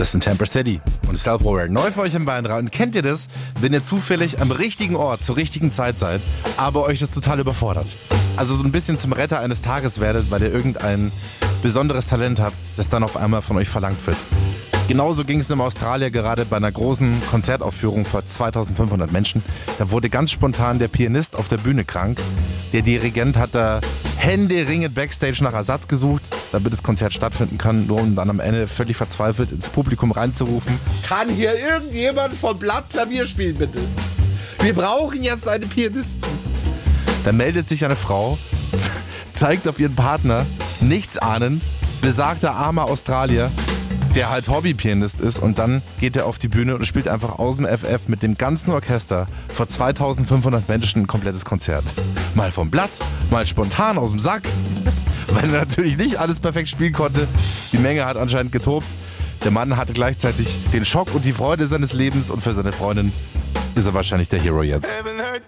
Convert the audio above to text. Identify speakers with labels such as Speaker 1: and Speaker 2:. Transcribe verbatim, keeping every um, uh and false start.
Speaker 1: Das sind Temper City und Self-Aware. Neu für euch im Bayern. Und kennt ihr das, wenn ihr zufällig am richtigen Ort zur richtigen Zeit seid, aber euch das total überfordert? Also so ein bisschen zum Retter eines Tages werdet, weil ihr irgendein besonderes Talent habt, das dann auf einmal von euch verlangt wird. Genauso ging es in Australien gerade bei einer großen Konzertaufführung vor zweitausendfünfhundert Menschen. Da wurde ganz spontan der Pianist auf der Bühne krank. Der Dirigent hat da händeringend Backstage nach Ersatz gesucht, damit das Konzert stattfinden kann, nur um dann am Ende völlig verzweifelt ins Publikum reinzurufen: Kann hier irgendjemand vom Blatt Klavier spielen, bitte? Wir brauchen jetzt einen Pianisten. Da meldet sich eine Frau, zeigt auf ihren Partner, nichts ahnend, besagter armer Australier, der halt Hobbypianist ist, und dann geht er auf die Bühne und spielt einfach aus dem F F mit dem ganzen Orchester vor zweitausendfünfhundert Menschen ein komplettes Konzert. Mal vom Blatt, mal spontan aus dem Sack, weil er natürlich nicht alles perfekt spielen konnte. Die Menge hat anscheinend getobt. Der Mann hatte gleichzeitig den Schock und die Freude seines Lebens, und für seine Freundin ist er wahrscheinlich der Hero jetzt.